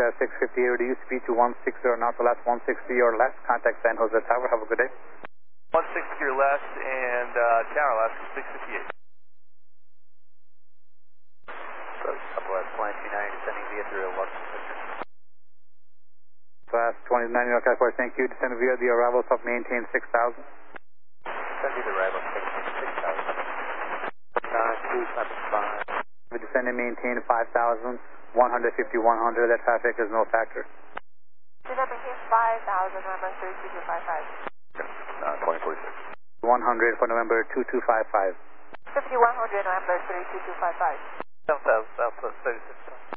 650, reduce speed to 160 or not the last 160 or less. Contact San Jose Tower. Have a good day. 160 or less, and Tower, Alaska 658. Southwest 2290, descending via 301. Class 29, New York Airport, thank you. Descend via the arrival of maintain 6000. Descend via the arrival of maintain 6000. 9275. We descend and maintain 5,000, 150, 100. That traffic is no factor. Descend and maintain 5,000, November 3255. 2046. 100 for November 2255. 5100, November 32255. Southwest 36.